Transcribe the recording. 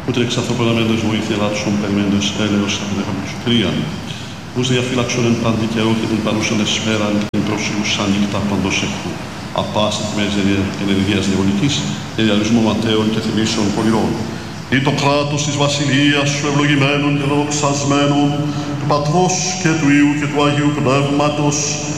ούτε εξαθροπεναμένες βοήθεια ελάττωσον περιμένοντες έλεος απενέχον σωτηρίαν. Ούς διαφύλαξον εν πάντη καιρό και την παρούσαν εσφαίραν και την προσιούσαν νύχτα παντός εχθρού. Απάστη τιμές ενεργείας διαβολικής και διαλυσμό ματέων και θυμίσεων πονηρών. Ή το κράτος της βασιλείας σου ευλογημένων και δοξασμένων, του Πατρός και του Υιού και του Αγίου Πνεύματος,